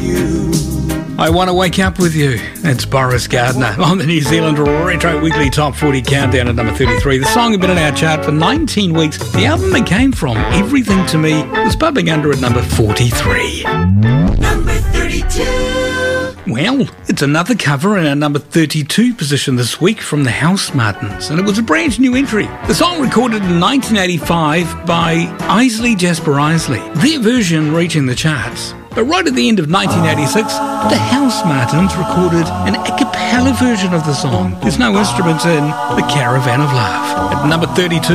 I Want to Wake Up With You. It's Boris Gardner on the New Zealand Retro Weekly Top 40 Countdown at number 33. The song had been in our chart for 19 weeks. The album it came from, Everything to Me, was bubbling under at number 43. Number 32. Well, it's another cover in our number 32 position this week from the Housemartins, and it was a brand new entry. The song recorded in 1985 by Isley Jasper Isley, their version reaching the charts. But right at the end of 1986, the Housemartins recorded an a cappella version of the song. There's no instruments in The Caravan of Love. At number 32,